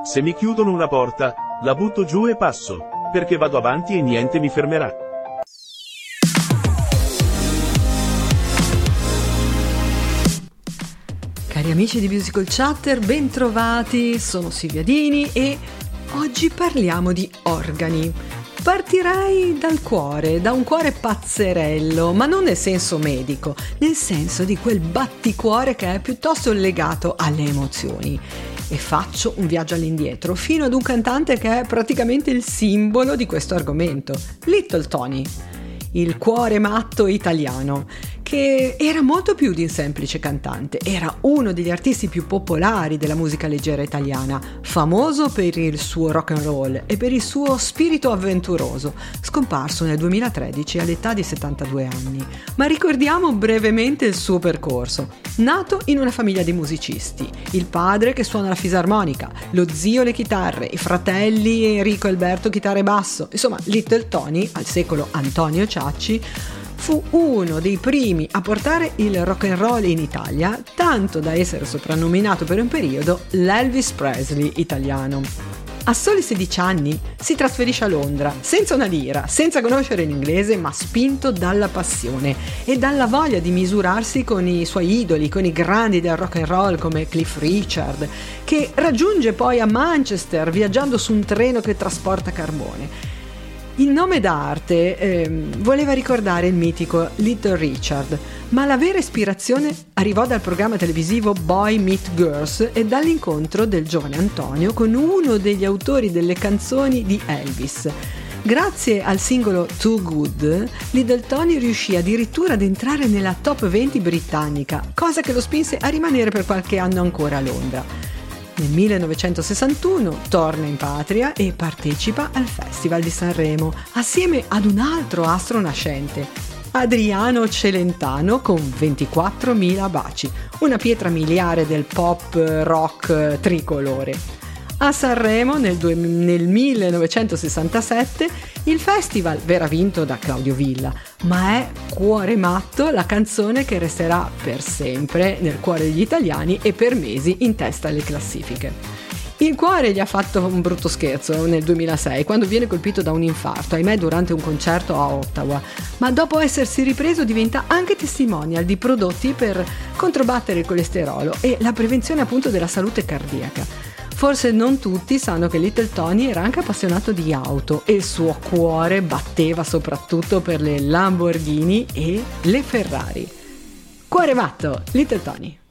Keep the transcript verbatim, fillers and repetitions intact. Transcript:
Se mi chiudono una porta, la butto giù e passo, perché vado avanti e niente mi fermerà. Cari amici di Musical Chatter, bentrovati, sono Silvia Dini e oggi parliamo di organi. Partirei dal cuore, da un cuore pazzerello, ma non nel senso medico, nel senso di quel batticuore che è piuttosto legato alle emozioni. E faccio un viaggio all'indietro, fino ad un cantante che è praticamente il simbolo di questo argomento, Little Tony, il cuore matto italiano, che era molto più di un semplice cantante, era uno degli artisti più popolari della musica leggera italiana, famoso per il suo rock and roll e per il suo spirito avventuroso, scomparso nel duemilatredici all'età di settantadue anni. Ma ricordiamo brevemente il suo percorso. Nato in una famiglia di musicisti, il padre che suona la fisarmonica, lo zio le chitarre, i fratelli Enrico e Alberto chitarra e basso, insomma Little Tony, al secolo Antonio Ciacci, fu uno dei primi a portare il rock and roll in Italia, tanto da essere soprannominato per un periodo l'Elvis Presley italiano. A soli sedici anni si trasferisce a Londra, senza una lira, senza conoscere l'inglese, ma spinto dalla passione e dalla voglia di misurarsi con i suoi idoli, con i grandi del rock and roll come Cliff Richard, che raggiunge poi a Manchester viaggiando su un treno che trasporta carbone. Il nome d'arte eh, voleva ricordare il mitico Little Richard, ma la vera ispirazione arrivò dal programma televisivo Boy Meet Girls e dall'incontro del giovane Antonio con uno degli autori delle canzoni di Elvis. Grazie al singolo Too Good, Little Tony riuscì addirittura ad entrare nella top venti britannica, cosa che lo spinse a rimanere per qualche anno ancora a Londra. Nel millenovecentosessantuno torna in patria e partecipa al Festival di Sanremo assieme ad un altro astro nascente, Adriano Celentano, con ventiquattromila baci, una pietra miliare del pop rock tricolore. A Sanremo nel, due, nel millenovecentosessantasette il festival verrà vinto da Claudio Villa, ma è Cuore matto la canzone che resterà per sempre nel cuore degli italiani e per mesi in testa alle classifiche. Il cuore gli ha fatto un brutto scherzo nel duemilasei, quando viene colpito da un infarto, ahimè durante un concerto a Ottawa, ma dopo essersi ripreso diventa anche testimonial di prodotti per controbattere il colesterolo e la prevenzione appunto della salute cardiaca. Forse non tutti sanno che Little Tony era anche appassionato di auto e il suo cuore batteva soprattutto per le Lamborghini e le Ferrari. Cuore matto, Little Tony.